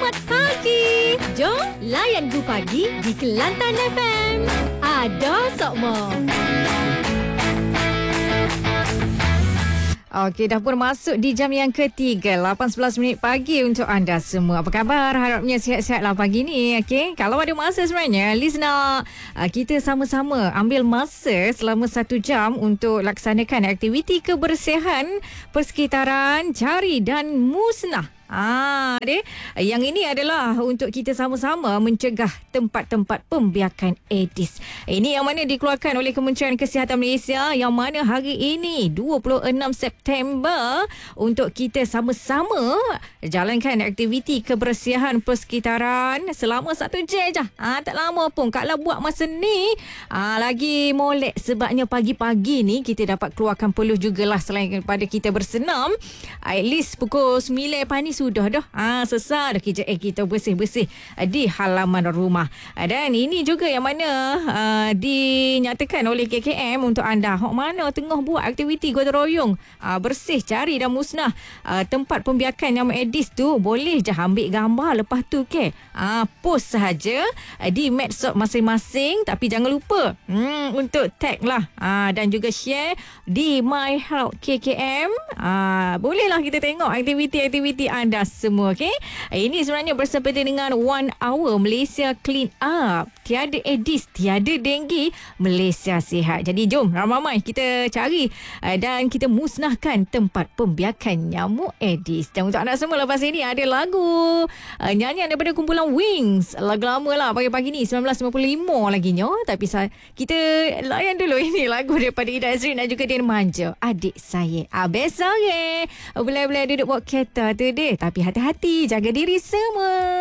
Selamat pagi. Jom layan Go Pagi di Kelantan FM. Ada Sokmo. Okey, dah pun masuk di jam yang ketiga, 8:11 minit pagi untuk anda semua. Apa khabar? Harapnya sihat-sihatlah pagi ni. Okey, kalau ada masa sebenarnya, listener, kita sama-sama ambil masa selama 1 jam untuk laksanakan aktiviti kebersihan persekitaran, cari dan musnah. Yang ini adalah untuk kita sama-sama mencegah tempat-tempat pembiakan Aedes. Ini yang mana dikeluarkan oleh Kementerian Kesihatan Malaysia, yang mana hari ini 26 September untuk kita sama-sama jalankan aktiviti kebersihan persekitaran selama 1 jam je. Tak lama pun. Kalau buat masa ni lagi molek, sebabnya pagi-pagi ni kita dapat keluarkan peluh jugalah selain daripada kita bersenam. At least pukul 9 pagi sudah dah. Selesai dah kita bersih-bersih di halaman rumah. Dan ini juga yang mana dinyatakan oleh KKM untuk anda hok mana tengah buat aktiviti gotong royong bersih, cari dan musnah tempat pembiakan yang Aedes tu, boleh je ambil gambar, lepas tu post sahaja di medsos masing-masing, tapi jangan lupa untuk tag lah dan juga share di My Health KKM. Bolehlah kita tengok aktiviti-aktiviti anda semua. Okay? Ini sebenarnya bersempena dengan 1 Hour Malaysia Clean Up. Tiada Aedes, tiada denggi, Malaysia sihat. Jadi jom ramai-ramai kita cari dan kita musnahkan tempat pembiakan nyamuk Aedes. Dan untuk anda semua, lepas ini ada lagu nyanyian daripada kumpulan Wings. Lagu lama lah pagi-pagi ni, 1955 lagi nyo. Tapi kita layan dulu ini lagu daripada Ida Azrin dan juga Din Manja. Adik saya besok boleh duduk buat kereta tu deh. Tapi hati-hati, jaga diri semua.